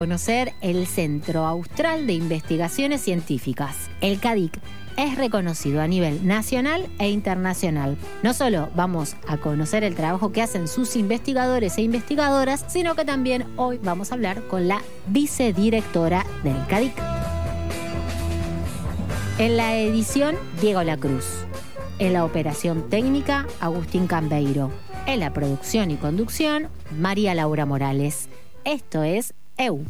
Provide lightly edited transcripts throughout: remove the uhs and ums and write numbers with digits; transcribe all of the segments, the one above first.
Conocer el Centro Austral de Investigaciones Científicas. El CADIC es reconocido a nivel nacional e internacional. No solo vamos a conocer el trabajo que hacen sus investigadores e investigadoras, sino que también hoy vamos a hablar con la vicedirectora del CADIC. En la edición, Diego Lacruz. En la operación técnica, Agustín Cambeiro. En la producción y conducción, María Laura Morales. Esto es EU.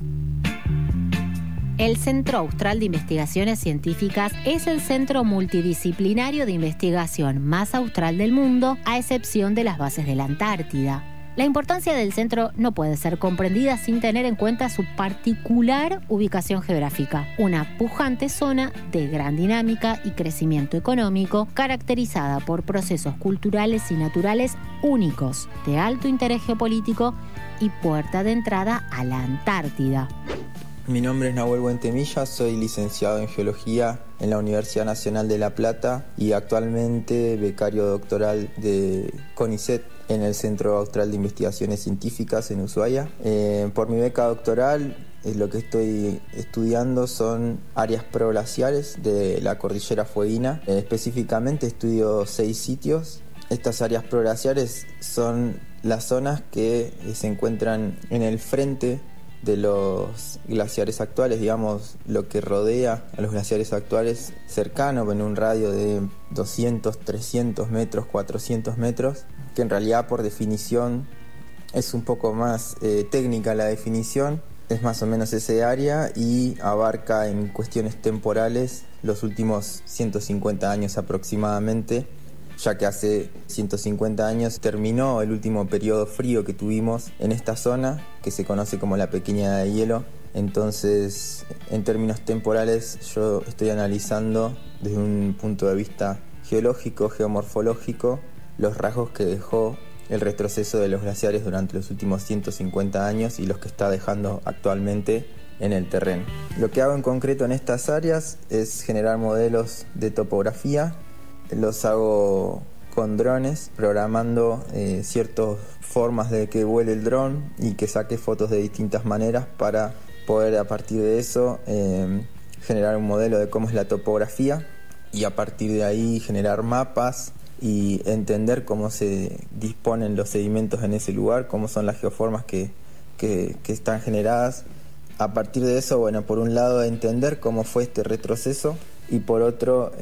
El Centro Austral de Investigaciones Científicas es el centro multidisciplinario de investigación más austral del mundo, a excepción de las bases de la Antártida. La importancia del centro no puede ser comprendida sin tener en cuenta su particular ubicación geográfica, una pujante zona de gran dinámica y crecimiento económico, caracterizada por procesos culturales y naturales únicos, de alto interés geopolítico y puerta de entrada a la Antártida. Mi nombre es Nahuel Buentemilla, soy licenciado en Geología en la Universidad Nacional de La Plata y actualmente becario doctoral de CONICET en el Centro Austral de Investigaciones Científicas en Ushuaia. Por mi beca doctoral, lo que estoy estudiando son áreas proglaciares de la cordillera fueguina. Específicamente estudio 6 sitios. Estas áreas proglaciares son las zonas que se encuentran en el frente de los glaciares actuales, digamos, lo que rodea a los glaciares actuales cercano, en un radio de 200, 300 metros, 400 metros, que en realidad por definición es un poco más técnica la definición, es más o menos ese área y abarca en cuestiones temporales los últimos 150 años aproximadamente, ya que hace 150 años terminó el último periodo frío que tuvimos en esta zona, que se conoce como la Pequeña Edad de Hielo. Entonces, en términos temporales, yo estoy analizando desde un punto de vista geológico, geomorfológico, los rasgos que dejó el retroceso de los glaciares durante los últimos 150 años y los que está dejando actualmente en el terreno. Lo que hago en concreto en estas áreas es generar modelos de topografía. Los hago con drones, programando ciertas formas de que vuele el dron y que saque fotos de distintas maneras para poder a partir de eso generar un modelo de cómo es la topografía y a partir de ahí generar mapas y entender cómo se disponen los sedimentos en ese lugar, cómo son las geoformas que están generadas. A partir de eso, bueno, por un lado entender cómo fue este retroceso y por otro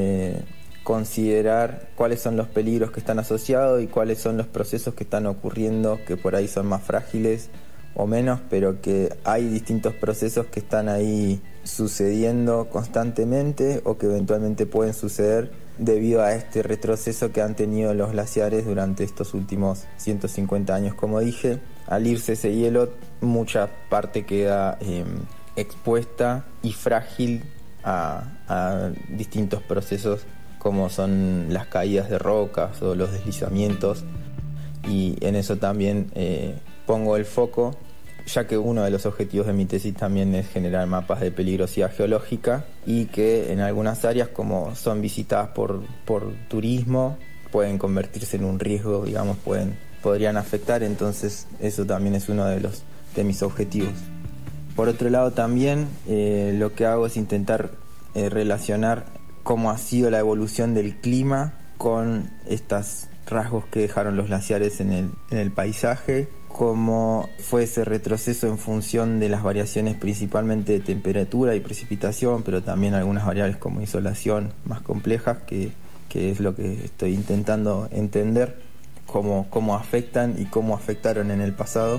considerar cuáles son los peligros que están asociados y cuáles son los procesos que están ocurriendo, que por ahí son más frágiles o menos, pero que hay distintos procesos que están ahí sucediendo constantemente o que eventualmente pueden suceder debido a este retroceso que han tenido los glaciares durante estos últimos 150 años. Como dije, al irse ese hielo, mucha parte queda expuesta y frágil a distintos procesos como son las caídas de rocas o los deslizamientos, y en eso también pongo el foco, ya que uno de los objetivos de mi tesis también es generar mapas de peligrosidad geológica y que en algunas áreas, como son visitadas por turismo, pueden convertirse en un riesgo, digamos, podrían afectar, entonces eso también es uno de mis objetivos. Por otro lado también lo que hago es intentar relacionar cómo ha sido la evolución del clima con estos rasgos que dejaron los glaciares en el paisaje, cómo fue ese retroceso en función de las variaciones principalmente de temperatura y precipitación, pero también algunas variables como insolación más complejas, que es lo que estoy intentando entender, cómo afectan y cómo afectaron en el pasado.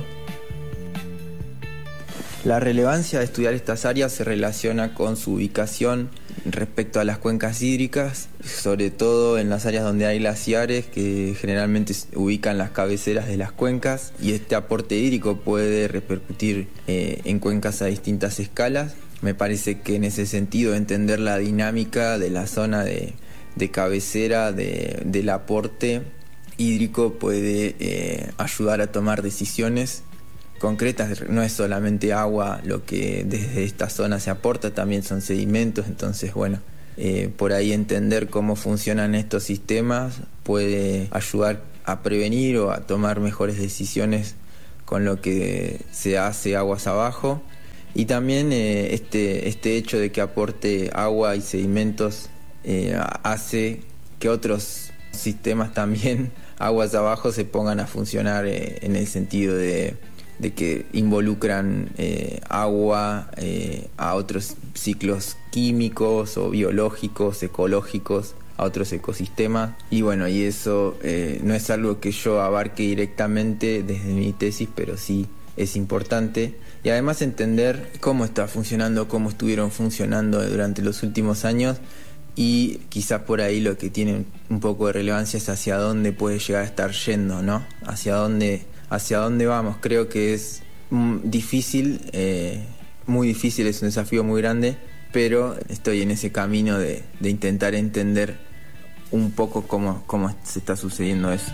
La relevancia de estudiar estas áreas se relaciona con su ubicación respecto a las cuencas hídricas, sobre todo en las áreas donde hay glaciares que generalmente ubican las cabeceras de las cuencas, y este aporte hídrico puede repercutir en cuencas a distintas escalas. Me parece que en ese sentido entender la dinámica de la zona de cabecera del aporte hídrico puede ayudar a tomar decisiones concretas. No es solamente agua lo que desde esta zona se aporta, también son sedimentos, entonces bueno, por ahí entender cómo funcionan estos sistemas puede ayudar a prevenir o a tomar mejores decisiones con lo que se hace aguas abajo. Y también este hecho de que aporte agua y sedimentos hace que otros sistemas también aguas abajo se pongan a funcionar en el sentido de que involucran agua a otros ciclos químicos o biológicos, ecológicos, a otros ecosistemas. Y bueno, y eso no es algo que yo abarque directamente desde mi tesis, pero sí es importante. Y además entender cómo está funcionando, cómo estuvieron funcionando durante los últimos años, y quizás por ahí lo que tiene un poco de relevancia es hacia dónde puede llegar a estar yendo, ¿no? Hacia dónde vamos. Creo que es difícil, muy difícil, es un desafío muy grande, pero estoy en ese camino de intentar entender un poco cómo se está sucediendo eso.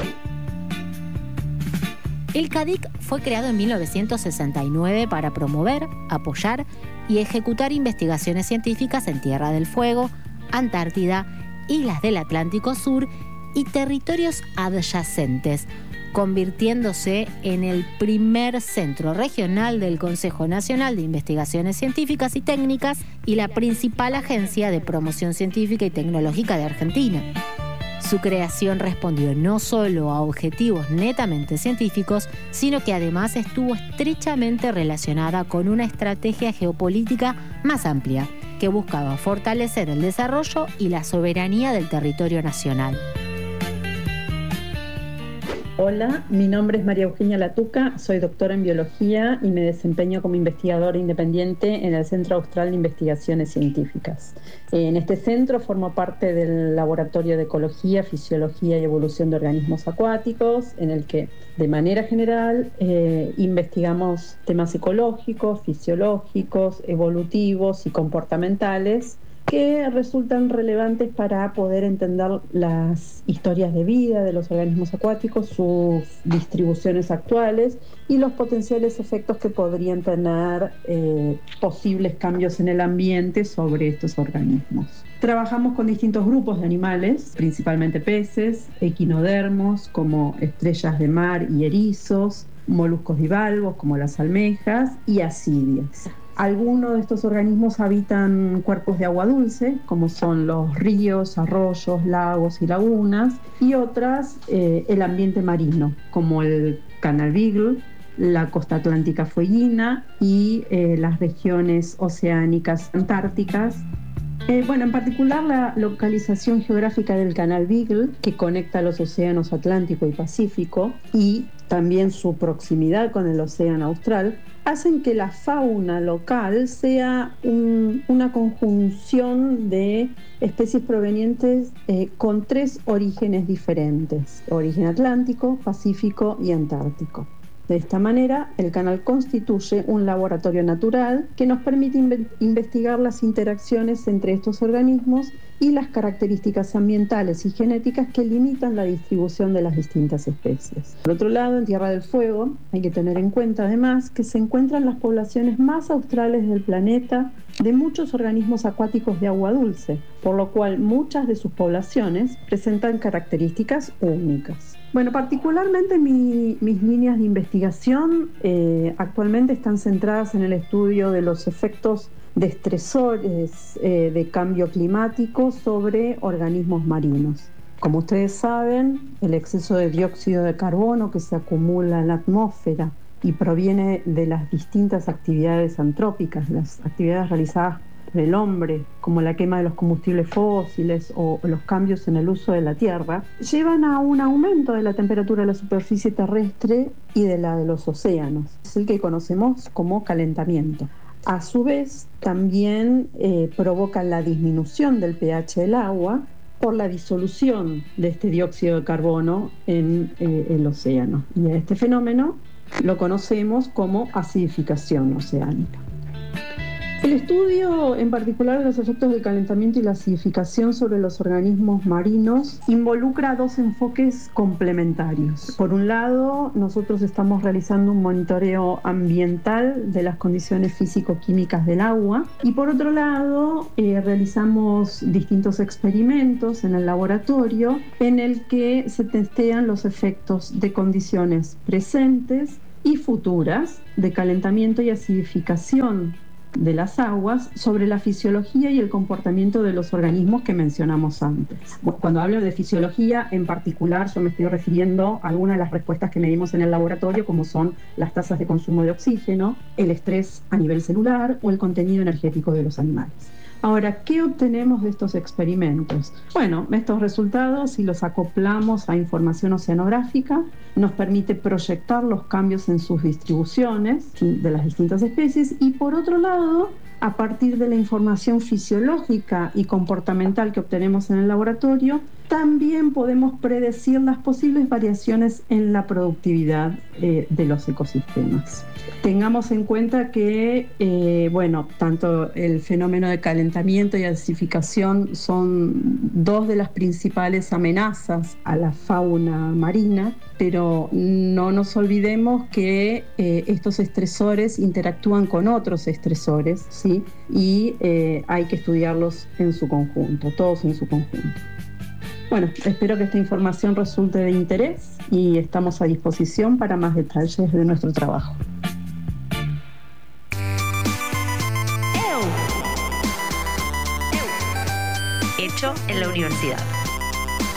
El CADIC fue creado en 1969 para promover, apoyar y ejecutar investigaciones científicas en Tierra del Fuego, Antártida, islas del Atlántico Sur y territorios adyacentes, convirtiéndose en el primer centro regional del Consejo Nacional de Investigaciones Científicas y Técnicas y la principal agencia de promoción científica y tecnológica de Argentina. Su creación respondió no solo a objetivos netamente científicos, sino que además estuvo estrechamente relacionada con una estrategia geopolítica más amplia, que buscaba fortalecer el desarrollo y la soberanía del territorio nacional. Hola, mi nombre es María Eugenia Latuca, soy doctora en biología y me desempeño como investigadora independiente en el Centro Austral de Investigaciones Científicas. En este centro formo parte del Laboratorio de Ecología, Fisiología y Evolución de Organismos Acuáticos, en el que de manera general investigamos temas ecológicos, fisiológicos, evolutivos y comportamentales que resultan relevantes para poder entender las historias de vida de los organismos acuáticos, sus distribuciones actuales y los potenciales efectos que podrían tener posibles cambios en el ambiente sobre estos organismos. Trabajamos con distintos grupos de animales, principalmente peces, equinodermos como estrellas de mar y erizos, moluscos bivalvos como las almejas y ascidias. Algunos de estos organismos habitan cuerpos de agua dulce, como son los ríos, arroyos, lagos y lagunas, y otras el ambiente marino, como el Canal Beagle, la costa atlántica fueguina y las regiones oceánicas antárticas. En particular la localización geográfica del Canal Beagle, que conecta los océanos Atlántico y Pacífico, y también su proximidad con el océano Austral, hacen que la fauna local sea una conjunción de especies provenientes con 3 orígenes diferentes: origen atlántico, pacífico y antártico. De esta manera, el canal constituye un laboratorio natural que nos permite investigar las interacciones entre estos organismos y las características ambientales y genéticas que limitan la distribución de las distintas especies. Por otro lado, en Tierra del Fuego hay que tener en cuenta además que se encuentran las poblaciones más australes del planeta de muchos organismos acuáticos de agua dulce, por lo cual muchas de sus poblaciones presentan características únicas. Particularmente mis líneas de investigación actualmente están centradas en el estudio de los efectos de estresores de cambio climático sobre organismos marinos. Como ustedes saben, el exceso de dióxido de carbono que se acumula en la atmósfera y proviene de las distintas actividades antrópicas, las actividades realizadas por el hombre, como la quema de los combustibles fósiles o los cambios en el uso de la tierra, llevan a un aumento de la temperatura de la superficie terrestre y de la de los océanos. Es el que conocemos como calentamiento. A su vez, también provocan la disminución del pH del agua por la disolución de este dióxido de carbono en el océano. Y a este fenómeno lo conocemos como acidificación oceánica. El estudio en particular de los efectos del calentamiento y la acidificación sobre los organismos marinos involucra 2 enfoques complementarios. Por un lado, nosotros estamos realizando un monitoreo ambiental de las condiciones físico-químicas del agua, y por otro lado realizamos distintos experimentos en el laboratorio en el que se testean los efectos de condiciones presentes y futuras de calentamiento y acidificación de las aguas sobre la fisiología y el comportamiento de los organismos que mencionamos antes. Cuando hablo de fisiología, en particular, yo me estoy refiriendo a algunas de las respuestas que medimos en el laboratorio, como son las tasas de consumo de oxígeno, el estrés a nivel celular o el contenido energético de los animales. Ahora, ¿qué obtenemos de estos experimentos? Bueno, estos resultados, si los acoplamos a información oceanográfica, nos permite proyectar los cambios en sus distribuciones de las distintas especies y, por otro lado, a partir de la información fisiológica y comportamental que obtenemos en el laboratorio, también podemos predecir las posibles variaciones en la productividad de los ecosistemas. Tengamos en cuenta que, tanto el fenómeno de calentamiento y acidificación son dos de las principales amenazas a la fauna marina, pero no nos olvidemos que estos estresores interactúan con otros estresores, ¿sí? Y hay que estudiarlos en su conjunto, todos en su conjunto. Bueno, espero que esta información resulte de interés y estamos a disposición para más detalles de nuestro trabajo. Hecho en la universidad.